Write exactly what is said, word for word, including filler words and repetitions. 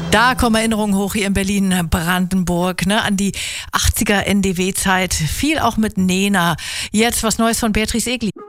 Da kommen Erinnerungen hoch hier in Berlin-Brandenburg, ne, an die achtziger N D W-Zeit. Viel auch mit Nena. Jetzt was Neues von Beatrice Egli.